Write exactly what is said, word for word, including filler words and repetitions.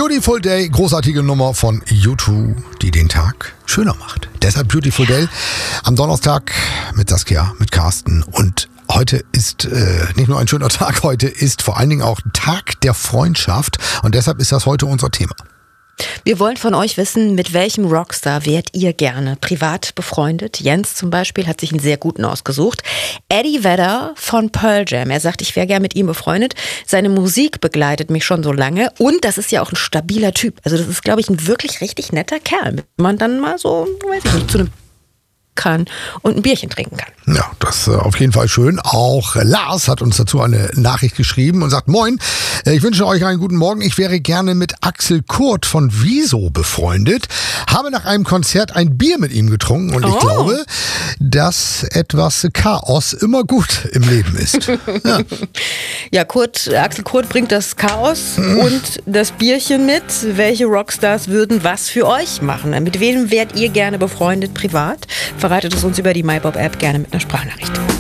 Beautiful Day, großartige Nummer von U zwei, die den Tag schöner macht. Deshalb Beautiful Day am Donnerstag mit Saskia, mit Carsten. Und heute ist äh, nicht nur ein schöner Tag, heute ist vor allen Dingen auch Tag der Freundschaft. Und deshalb ist das heute unser Thema. Wir wollen von euch wissen, mit welchem Rockstar wärt ihr gerne privat befreundet? Jens zum Beispiel hat sich einen sehr guten ausgesucht. Eddie Vedder von Pearl Jam. Er sagt, ich wäre gerne mit ihm befreundet. Seine Musik begleitet mich schon so lange. Und das ist ja auch ein stabiler Typ. Also das ist, glaube ich, ein wirklich richtig netter Kerl, mit dem man dann mal so, weiß ich nicht, zu einem kann und ein Bierchen trinken kann. Ja, das ist auf jeden Fall schön. Auch Lars hat uns dazu eine Nachricht geschrieben und sagt, moin, ich wünsche euch einen guten Morgen. Ich wäre gerne mit Axel Kurt von Wieso befreundet. Habe nach einem Konzert ein Bier mit ihm getrunken und ich oh. glaube, dass etwas Chaos immer gut im Leben ist. Ja, ja Kurt, Axel Kurt bringt das Chaos hm. und das Bierchen mit. Welche Rockstars würden was für euch machen? Mit wem wärt ihr gerne befreundet privat? Verratet es uns über die MyBob-App gerne mit einer Sprachnachricht.